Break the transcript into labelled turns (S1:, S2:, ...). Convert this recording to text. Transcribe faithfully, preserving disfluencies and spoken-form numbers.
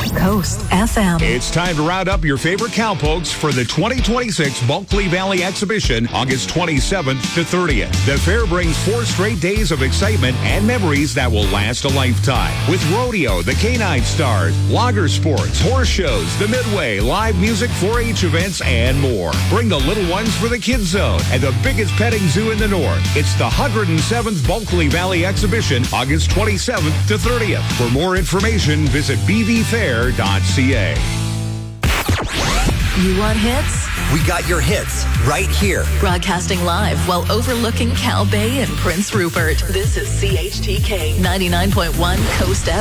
S1: Coast F M.
S2: It's time to round up your favorite cowpokes for the twenty twenty-six Bulkley Valley Exhibition, August twenty-seventh to thirtieth. The fair brings four straight days of excitement and memories that will last a lifetime. With rodeo, the Canine Stars, logger sports, horse shows, the Midway, live music, four H events, and more. Bring the little ones for the Kids Zone and the biggest petting zoo in the north. It's the one hundred seventh Bulkley Valley Exhibition, August twenty-seventh to thirtieth. For more information, visit b v fair dot c a.
S1: You want hits?
S3: We got your hits right here.
S1: Broadcasting live while overlooking Cal Bay and Prince Rupert. This is C H T K ninety-nine point one Coast F M.